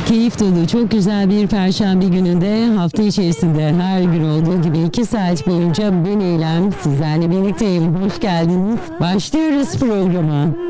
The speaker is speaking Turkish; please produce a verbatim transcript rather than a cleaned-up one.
Keyif dolu, çok güzel bir perşembe gününde, hafta içerisinde her gün olduğu gibi iki saat boyunca ben İrem sizlerle birlikteyim. Hoş geldiniz. Başlıyoruz programa.